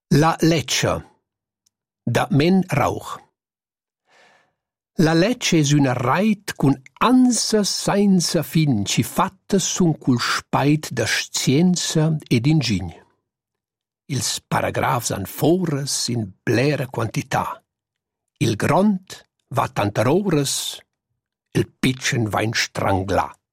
La Lecce, da Men Rauch. La Lecce es una rait cun ansa senza fin ci fatta sun cul spait da scienza ed ingign. Ils paragrafs han foras in blera quantità. Il grond va tantar oras, il pitchen va in stranglar.